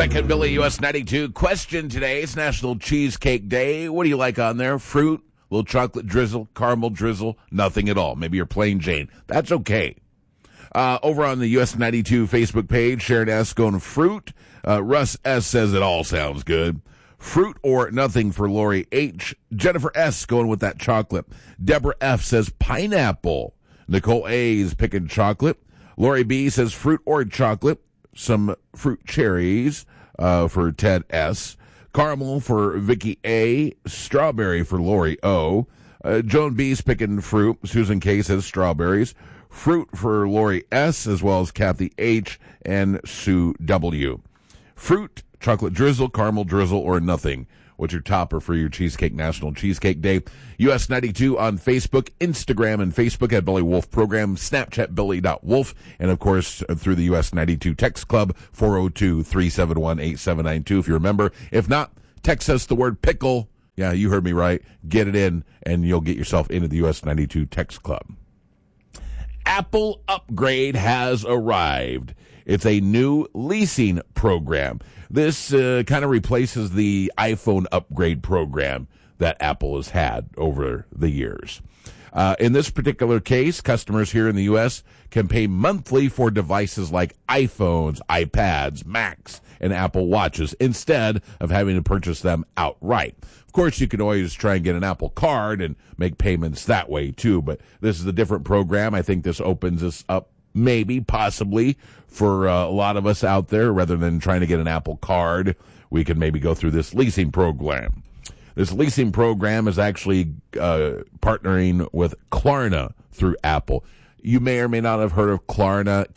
Beck and Billy, US 92. Question today. It's National Cheesecake Day. What do you like on there? Fruit, little chocolate drizzle, caramel drizzle, nothing at all. Maybe you're plain Jane. That's okay. Over on the US 92 Facebook page, Sharon S. going fruit. Russ S. says it all sounds good. Fruit or nothing for Lori H. Jennifer S. going with that chocolate. Deborah F. says pineapple. Nicole A. is picking chocolate. Lori B. says fruit or chocolate. Some fruit cherries for Ted S. Caramel for Vicky A. Strawberry for Lori O. Joan B's picking fruit. Susan K. says strawberries. Fruit for Lori S. as well as Kathy H. and Sue W. Fruit, chocolate drizzle, caramel drizzle, or nothing. What's your topper for your Cheesecake National Cheesecake Day? US 92 on Facebook, Instagram and Facebook at Billy Wolf Program, Snapchat Billy.Wolf, and of course through the US 92 Text Club, 402-371-8792 if you remember. If not, text us the word pickle. Yeah, you heard me right. Get it in, and you'll get yourself into the US 92 Text Club. Apple Upgrade has arrived. It's a new leasing program. This kind of replaces the iPhone upgrade program that Apple has had over the years. In this particular case, customers here in the U.S. can pay monthly for devices like iPhones, iPads, Macs, and Apple Watches instead of having to purchase them outright. Of course, you can always try and get an Apple card and make payments that way too, but this is a different program. I think this opens us up maybe, possibly, for a lot of us out there, rather than trying to get an Apple card, we can maybe go through this leasing program. This leasing program is actually partnering with Klarna through Apple. You may or may not have heard of Klarna,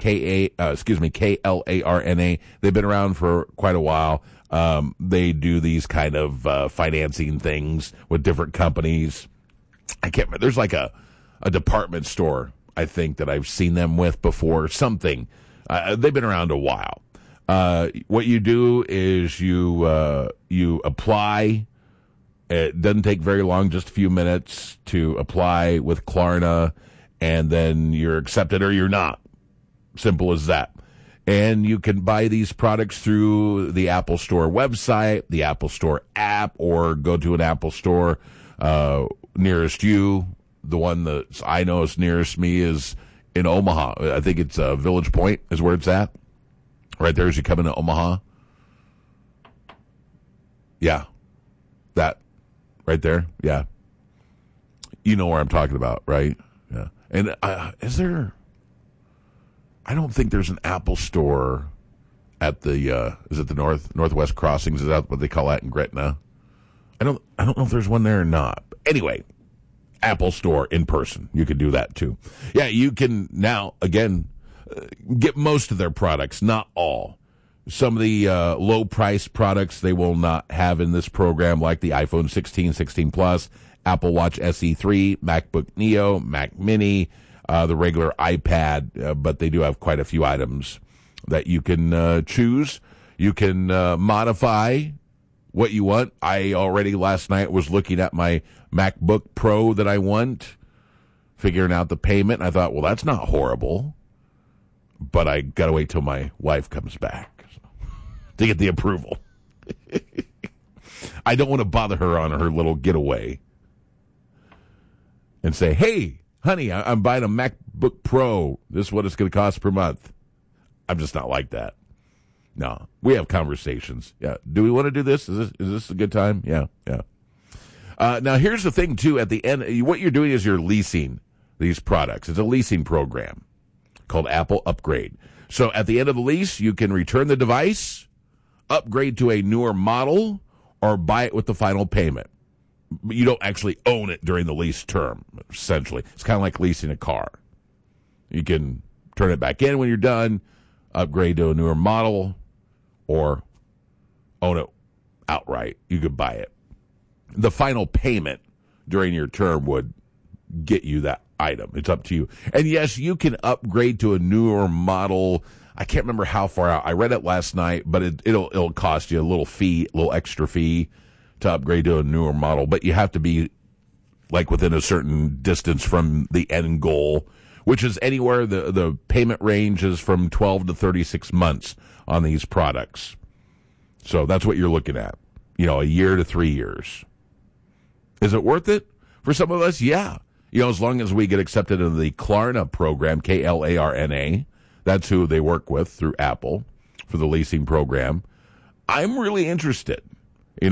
Klarna. They've been around for quite a while. They do these kind of financing things with different companies. I can't remember. There's like a department store, I think, that I've seen them with before, something. They've been around a while. What you do is you apply. It doesn't take very long, just a few minutes to apply with Klarna, and then you're accepted or you're not. Simple as that. And you can buy these products through the Apple Store website, the Apple Store app, or go to an Apple Store nearest you. The one that I know is nearest me is in Omaha. I think it's Village Point is where it's at. Right there as you come into Omaha. Yeah. That. Right there. Yeah. You know where I'm talking about, right? Yeah. And is there... I don't think there's an Apple Store at the, is it the Northwest Crossings? Is that what they call that in Gretna? I don't know if there's one there or not. But anyway, Apple Store in person. You could do that too. Yeah, you can now, again, get most of their products, not all. Some of the low-priced products they will not have in this program, like the iPhone 16, 16 Plus, Apple Watch SE3, MacBook Neo, Mac Mini, the regular iPad, but they do have quite a few items that you can choose. You can modify what you want. I already last night was looking at my MacBook Pro that I want, figuring out the payment, and I thought, well, that's not horrible, but I got to wait till my wife comes back to get the approval. I don't want to bother her on her little getaway and say, hey, honey, I'm buying a MacBook Pro. This is what it's going to cost per month. I'm just not like that. No, we have conversations. Yeah. Do we want to do this? Is this a good time? Yeah. Now, here's the thing, too. At the end, what you're doing is you're leasing these products. It's a leasing program called Apple Upgrade. So at the end of the lease, you can return the device, upgrade to a newer model, or buy it with the final payment. But you don't actually own it during the lease term, essentially. It's kind of like leasing a car. You can turn it back in when you're done, upgrade to a newer model, or own it outright. You could buy it. The final payment during your term would get you that item. It's up to you. And yes, you can upgrade to a newer model. I can't remember how far out. I read it last night, but it'll cost you a little fee, a little extra fee to upgrade to a newer model. But you have to be like within a certain distance from the end goal, which is anywhere. The payment range is from 12 to 36 months on these products. So that's what you're looking at. A year to 3 years. Is it worth it? For some of us, yeah. As long as we get accepted into the Klarna program, Klarna, that's who they work with through Apple for the leasing program. I'm really interested, I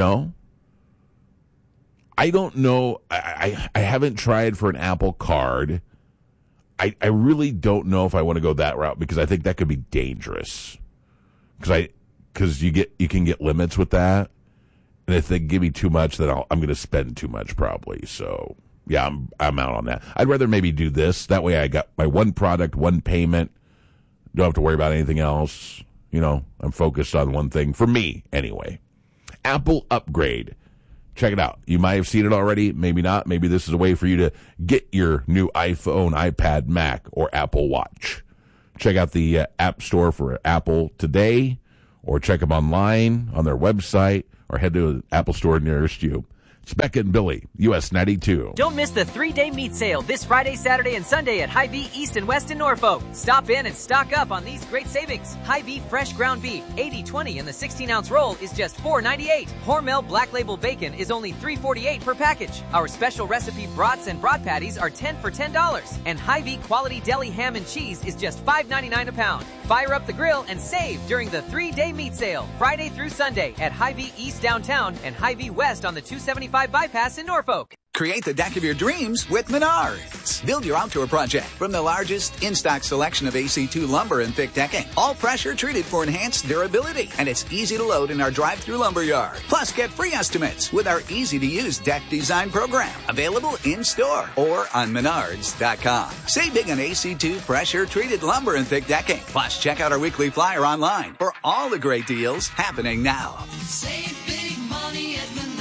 don't know. I haven't tried for an Apple Card. I really don't know if I want to go that route because I think that could be dangerous. Because you can get limits with that. And if they give me too much, then I'm going to spend too much probably. So, yeah, I'm out on that. I'd rather maybe do this. That way I got my one product, one payment. Don't have to worry about anything else. I'm focused on one thing. For me, anyway. Apple Upgrade. Check it out. You might have seen it already. Maybe not. Maybe this is a way for you to get your new iPhone, iPad, Mac, or Apple Watch. Check out the App Store for Apple today, or check them online on their website, or head to an Apple Store nearest you. It's Becca and Billy, US 92. Don't miss the 3-day meat sale this Friday, Saturday, and Sunday at Hy-Vee East and West in Norfolk. Stop in and stock up on these great savings. Hy-Vee fresh ground beef, 80/20 in the 16-ounce roll is just $4.98. Hormel Black Label bacon is only $3.48 per package. Our special recipe brats and brat patties are 10 for $10. And Hy-Vee quality deli ham and cheese is just $5.99 a pound. Fire up the grill and save during the 3-day meat sale, Friday through Sunday at Hy-Vee East downtown and Hy-Vee West on the 275 bypass in Norfolk. Create the deck of your dreams with Menards. Build your outdoor project from the largest in-stock selection of AC2 lumber and thick decking. All pressure treated for enhanced durability. And it's easy to load in our drive-through lumber yard. Plus, get free estimates with our easy-to-use deck design program. Available in-store or on Menards.com. Save big on AC2 pressure-treated lumber and thick decking. Plus, check out our weekly flyer online for all the great deals happening now. Save big money at Menards.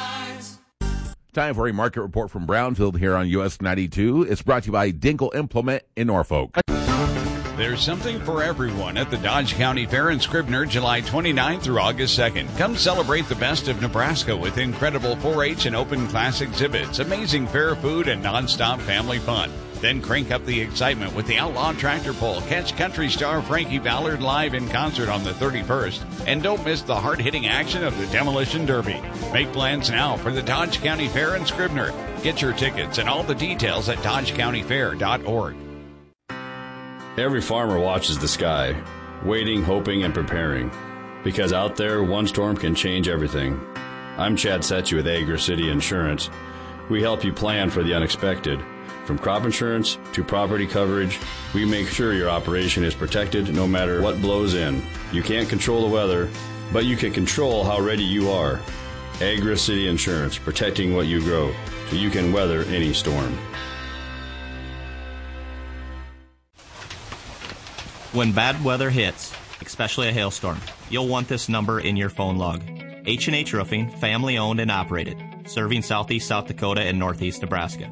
Time for a market report from Brownfield here on US 92. It's brought to you by Dinkle Implement in Norfolk. There's something for everyone at the Dodge County Fair in Scribner, July 29th through August 2nd. Come celebrate the best of Nebraska with incredible 4-H and open class exhibits, amazing fair food, and nonstop family fun. Then crank up the excitement with the Outlaw Tractor Pull. Catch country star Frankie Ballard live in concert on the 31st. And don't miss the hard-hitting action of the Demolition Derby. Make plans now for the Dodge County Fair in Scribner. Get your tickets and all the details at dodgecountyfair.org. Every farmer watches the sky, waiting, hoping, and preparing. Because out there, one storm can change everything. I'm Chad Setchy with Agri City Insurance. We help you plan for the unexpected. From crop insurance to property coverage, we make sure your operation is protected no matter what blows in. You can't control the weather, but you can control how ready you are. Agri City Insurance, protecting what you grow so you can weather any storm. When bad weather hits, especially a hailstorm, you'll want this number in your phone log. H&H Roofing, family owned and operated, serving southeast South Dakota and northeast Nebraska.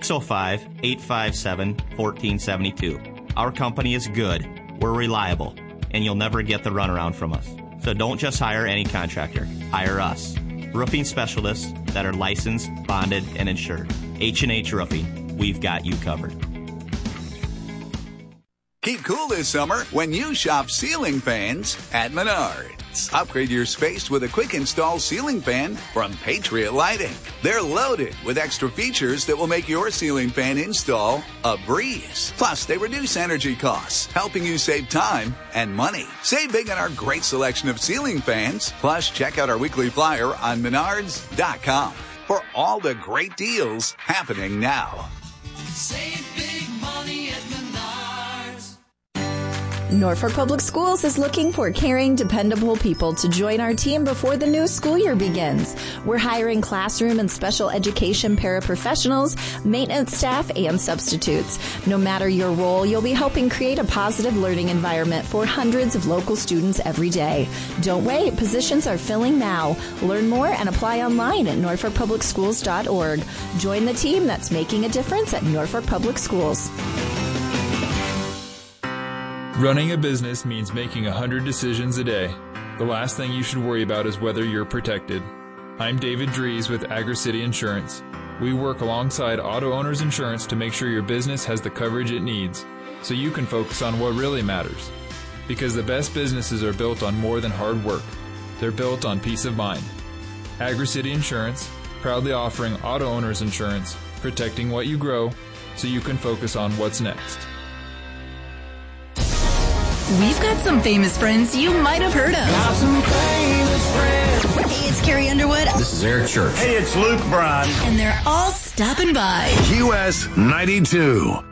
605-857-1472. Our company is good, we're reliable, and you'll never get the runaround from us. So don't just hire any contractor, hire us. Roofing specialists that are licensed, bonded, and insured. H&H Roofing, we've got you covered. Keep cool this summer when you shop ceiling fans at Menards. Upgrade your space with a quick install ceiling fan from Patriot Lighting. They're loaded with extra features that will make your ceiling fan install a breeze. Plus, they reduce energy costs, helping you save time and money. Save big on our great selection of ceiling fans. Plus, check out our weekly flyer on Menards.com for all the great deals happening now. Save big money at Menards. Norfolk Public Schools is looking for caring, dependable people to join our team before the new school year begins. We're hiring classroom and special education paraprofessionals, maintenance staff, and substitutes. No matter your role, you'll be helping create a positive learning environment for hundreds of local students every day. Don't wait. Positions are filling now. Learn more and apply online at norfolkpublicschools.org. Join the team that's making a difference at Norfolk Public Schools. Running a business means making 100 decisions a day. The last thing you should worry about is whether you're protected. I'm David Dries with Agri City Insurance. We work alongside Auto Owners Insurance to make sure your business has the coverage it needs, so you can focus on what really matters. Because the best businesses are built on more than hard work. They're built on peace of mind. AgriCity Insurance, proudly offering auto owners insurance, protecting what you grow so you can focus on what's next. We've got some famous friends you might have heard of. Got some famous friends. Hey, it's Carrie Underwood. This is Eric Church. Hey, it's Luke Bryan. And they're all stopping by. QS 92.